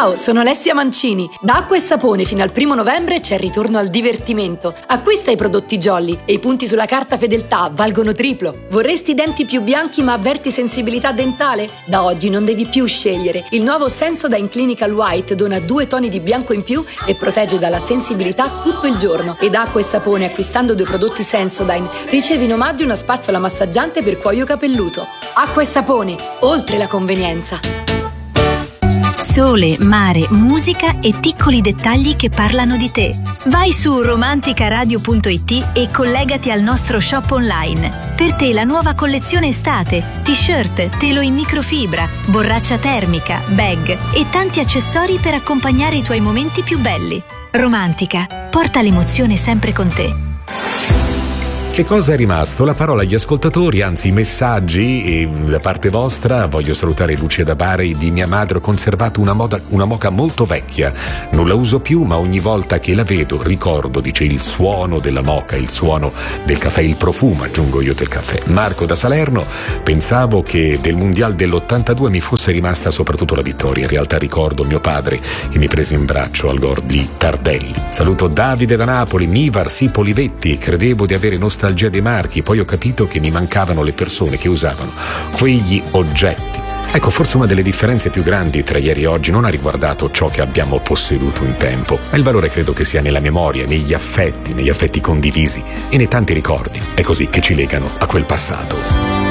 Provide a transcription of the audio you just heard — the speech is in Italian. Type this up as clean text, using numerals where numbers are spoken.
Ciao, sono Alessia Mancini. Da Acqua e Sapone fino al 1° novembre c'è il ritorno al divertimento. Acquista i prodotti Jolly e i punti sulla carta fedeltà valgono triplo. Vorresti i denti più bianchi ma avverti sensibilità dentale? Da oggi non devi più scegliere. Il nuovo Sensodyne Clinical White dona 2 toni di bianco in più e protegge dalla sensibilità tutto il giorno. E da Acqua e Sapone, acquistando 2 prodotti Sensodyne, ricevi in omaggio una spazzola massaggiante per cuoio capelluto. Acqua e Sapone, oltre la convenienza. Sole, mare, musica e piccoli dettagli che parlano di te. Vai su romanticaradio.it e collegati al nostro shop online. Per te la nuova collezione estate, t-shirt, telo in microfibra, borraccia termica, bag e tanti accessori per accompagnare i tuoi momenti più belli. Romantica, porta l'emozione sempre con te. Che cosa è rimasto? La parola agli ascoltatori, anzi i messaggi, e da parte vostra voglio salutare Lucia da Bari. Di mia madre ho conservato una moka molto vecchia, non la uso più ma ogni volta che la vedo ricordo, dice, il suono della moka, il suono del caffè, il profumo, aggiungo io, del caffè. Marco da Salerno: pensavo che del mondiale dell'82 mi fosse rimasta soprattutto la vittoria, in realtà ricordo mio padre che mi prese in braccio al gol di Tardelli. Saluto Davide da Napoli: Mivar, sì, Polivetti, credevo di avere nostalgia dei marchi, poi ho capito che mi mancavano le persone che usavano quegli oggetti. Ecco, forse una delle differenze più grandi tra ieri e oggi non ha riguardato ciò che abbiamo posseduto un tempo, ma il valore credo che sia nella memoria, negli affetti condivisi e nei tanti ricordi. È così che ci legano a quel passato.